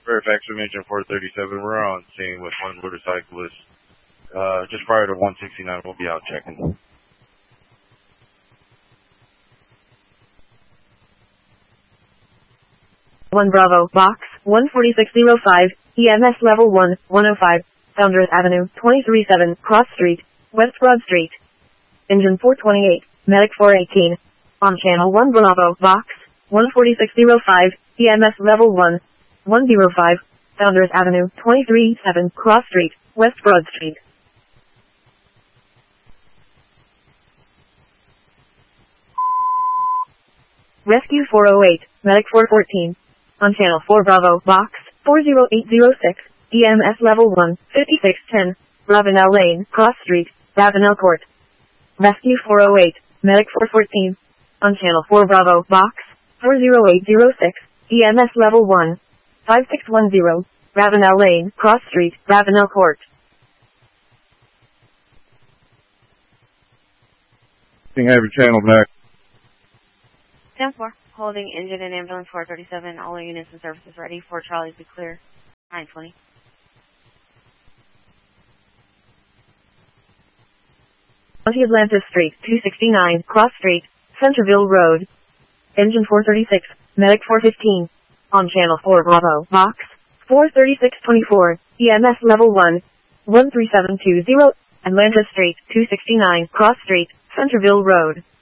Fairfax from engine 437. We're on scene with one motorcyclist. Just prior to 169, we'll be out checking. One Bravo, box, 14605, EMS level 1, 105, Founders Avenue, 23-7, Cross Street, West Broad Street. Engine 428, Medic 418. On channel 1 Bravo, box, 14605, EMS level 1, 105, Founders Avenue, 23-7, Cross Street, West Broad Street. Rescue 408, Medic 414. On channel 4 Bravo, box, 40806, EMS level 1, 5610, Ravenel Lane, Cross Street, Ravenel Court. Rescue 408, Medic 414. On channel 4 Bravo, box, 40806, EMS level 1, 5610, Ravenel Lane, Cross Street, Ravenel Court. You have your channel back. 10-4, holding engine and ambulance 437, all units and services ready for Charlie to be clear. 920. Atlantis Street, 269, Cross Street, Centerville Road. Engine 436, Medic 415. On channel 4 Bravo, box, 43624, EMS level 1, 13720, Atlantis Street, 269, Cross Street, Centerville Road.